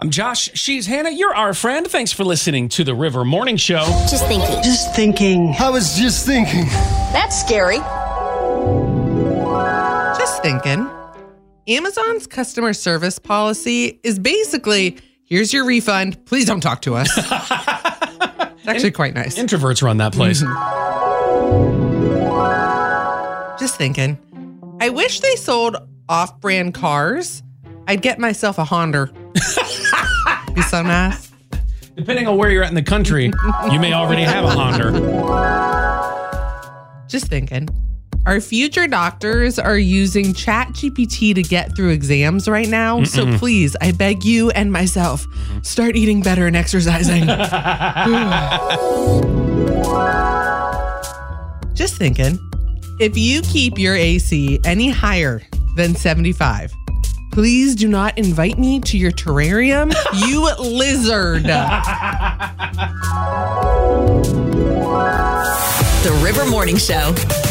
I'm Josh. She's Hannah. You're our friend. Thanks for listening to the River Morning Show. Just thinking. Just thinking. I was just thinking. That's scary. Just thinking. Amazon's customer service policy is basically, here's your refund. Please don't talk to us. It's actually quite nice. Introverts run that place. Just thinking. I wish they sold off-brand cars. I'd get myself a Honda. Be so nice. Depending on where you're at in the country, you may already have a Honda. Just thinking. Our future doctors are using ChatGPT to get through exams right now. So please, I beg you and myself, start eating better and exercising. Just thinking. If you keep your AC any higher than 75, please do not invite me to your terrarium, you lizard. The River Morning Show.